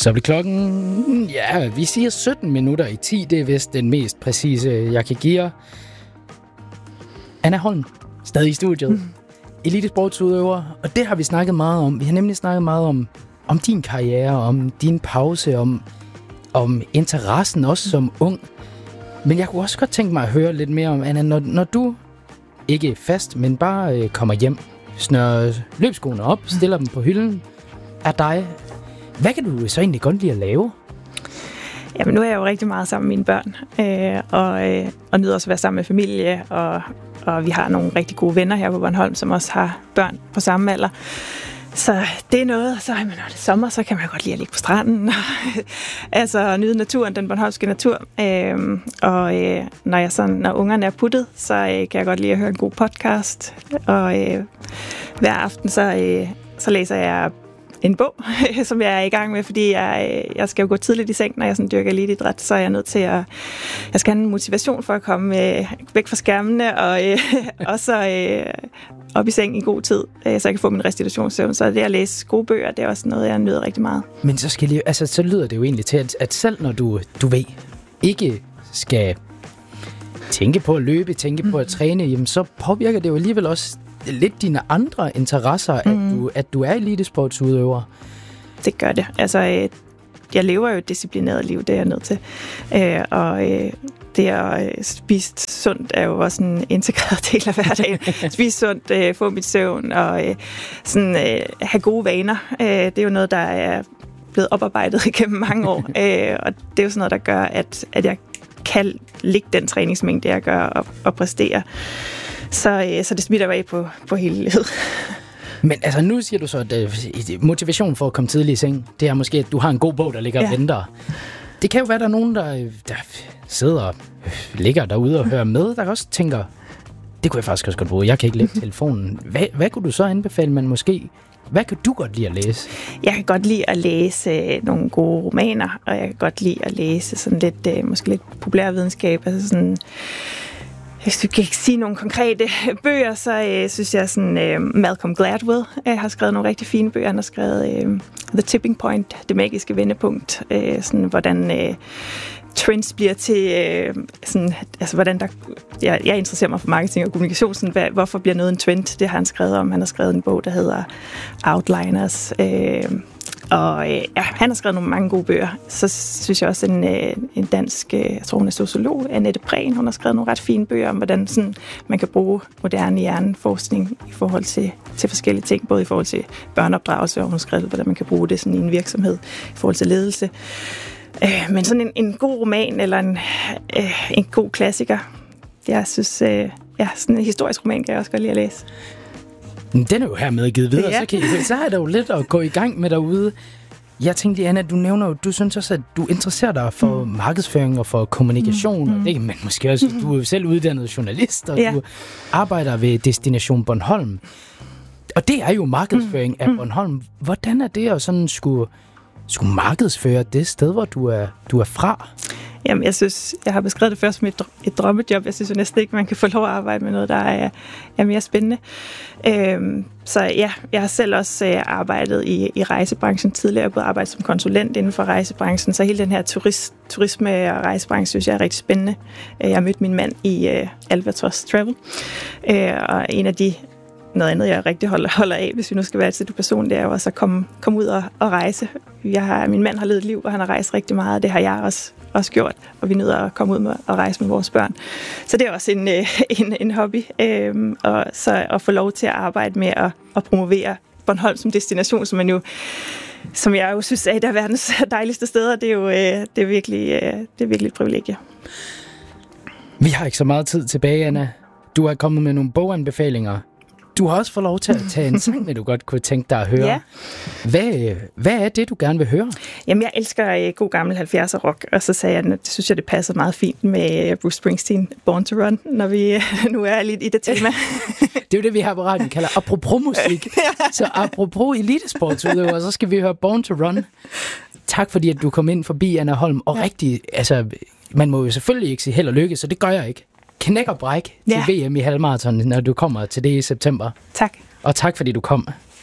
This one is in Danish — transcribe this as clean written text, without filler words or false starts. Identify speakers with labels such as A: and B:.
A: Så bliver klokken, ja, vi siger 17 minutter i 10. Det er vist den mest præcise, jeg kan give jer. Anna Holm, stadig i studiet. Elitesportsudøver, og det har vi snakket meget om. Vi har nemlig snakket meget om din karriere, om din pause, om interessen også som ung. Men jeg kunne også godt tænke mig at høre lidt mere om, Anna, når du ikke fast, men bare kommer hjem, snører løbsskoene op, stiller dem på hylden af dig. Hvad kan du så egentlig godt lide at lave?
B: Jamen, nu er jeg jo rigtig meget sammen med mine børn, og nyder også at være sammen med familie, og vi har nogle rigtig gode venner her på Bornholm, som også har børn på samme alder. Så det er noget, så når det er sommer, så kan man godt lide at ligge på stranden, altså nyde naturen, den bornholmske natur. Når ungerne er puttet, så kan jeg godt lide at høre en god podcast, og hver aften så læser jeg en bog, som jeg er i gang med, fordi jeg skal jo gå tidligt i seng, når jeg sådan dyrker eliteidræt, så er jeg nødt til jeg skal have en motivation for at komme væk fra skærmene, og så op i seng i god tid, så jeg kan få min restitutionssøvn. Så det at læse gode bøger, det er også noget, jeg nyder rigtig meget.
A: Men så lyder det jo egentlig til, at selv når du ved, ikke skal tænke på at løbe, tænke på at træne, jamen så påvirker det jo alligevel også lidt dine andre interesser, at du er elitesportsudøver.
B: Det gør det. Altså, jeg lever jo et disciplineret liv, det er jeg nødt til. Det at spise sundt er jo også en integreret del af hverdagen. Spise sundt, få mit søvn og have gode vaner. Det er jo noget, der er blevet oparbejdet gennem mange år. Og det er jo sådan noget, der gør, at jeg kan lægge den træningsmængde, jeg gør og præstere. Så det smitter af på hele livet.
A: Men altså, nu siger du så, at motivation for at komme tidligt i seng, det er måske, at du har en god bog, der ligger og venter. Det kan jo være, at der er nogen, der sidder og ligger derude og hører med, der også tænker, det kunne jeg faktisk også godt bruge, jeg kan ikke lægge telefonen. Hvad kunne du så anbefale, man måske... Hvad kan du godt lide at læse? Jeg
B: kan godt lide at læse nogle gode romaner, og jeg kan godt lide at læse sådan lidt, måske lidt populærvidenskab, altså sådan... Hvis du kan ikke sige nogle konkrete bøger, så synes jeg sådan Malcolm Gladwell har skrevet nogle rigtig fine bøger. Han har skrevet The Tipping Point, det magiske vendepunkt, sådan hvordan trends bliver til sådan, altså hvordan der jeg interesserer mig for marketing og kommunikation, sådan, hvorfor bliver noget en trend? Det har han skrevet om. Han har skrevet en bog, der hedder Outliners. Han har skrevet nogle mange gode bøger. Så synes jeg også en dansk, jeg tror hun er sociolog, Annette Prehn, hun har skrevet nogle ret fine bøger om, hvordan sådan, man kan bruge moderne hjerneforskning i forhold til forskellige ting, både i forhold til børneopdragelse, og hun har skrevet, hvordan man kan bruge det sådan i en virksomhed i forhold til ledelse. Men sådan en god roman, eller en god klassiker, jeg synes, sådan en historisk roman kan jeg også godt lide at læse.
A: Den er jo hermed givet videre, så er der jo lidt at gå i gang med derude. Jeg tænkte lige, Anna, du nævner jo, du synes også, at du interesserer dig for markedsføring og for kommunikation, og det, men måske også, du er jo selv uddannet journalist, og du arbejder ved Destination Bornholm. Og det er jo markedsføring af Bornholm. Hvordan er det at sådan skulle markedsføre det sted, hvor du er fra?
B: Jamen, jeg synes, jeg har beskrevet det først som et drømmejob. Jeg synes jo næsten ikke, man kan få lov at arbejde med noget, der er mere spændende. Så ja, jeg har selv også arbejdet i rejsebranchen tidligere. Jeg har både arbejdet som konsulent inden for rejsebranchen, så hele den her turisme- og rejsebranchen synes jeg er rigtig spændende. Jeg har mødt min mand i Albatros Travel, og noget andet, jeg rigtig holder af, hvis vi nu skal være til det personligt, det er jo også at komme ud og rejse. Min mand har levet et liv, og han har rejst rigtig meget, og det har jeg også gjort, og vi nyder at komme ud og rejse med vores børn. Så det er også en hobby, og så at få lov til at arbejde med at promovere Bornholm som destination, som jeg jo synes er et af verdens dejligste steder. Det er virkelig et privilegie.
A: Vi har ikke så meget tid tilbage, Anna. Du er kommet med nogle boganbefalinger. Du har også fået lov til at tage en sang med, du godt kunne tænke dig at høre. Ja. Hvad er det, du gerne vil høre? Jamen,
B: jeg elsker god gammel 70'er rock, og så sagde jeg, at det synes jeg, det passer meget fint med Bruce Springsteen, Born to Run, når vi nu er lidt i det tema.
A: Det er jo det, vi her på radioen kalder apropos musik. Så apropos elitesportsudøver, så skal vi høre Born to Run. Tak fordi, at du kom ind forbi, Anna Holm, og rigtig, altså, man må jo selvfølgelig ikke sige held og lykke, så det gør jeg ikke. Knæk og bræk til VM i halvmarathon, når du kommer til det i september.
B: Tak.
A: Og tak fordi du kom.